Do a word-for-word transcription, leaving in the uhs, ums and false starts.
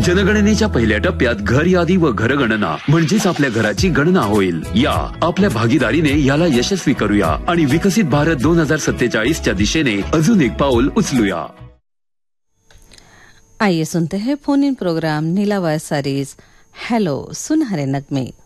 जनगणनेच्या पहिल्या टप्प्यात घर यादी व घरगणना म्हणजेच आपल्या घराची गणना होईल. या आपल्या भागीदारीने याला यशस्वी करूया आणि विकसित भारत दोन हजार सत्तेचाळीसच्या दिशेने अजून एक पाऊल उचलूया. आइए सुनते हैं phone in programme नीलावा sarees hello सुनहरे नगमे.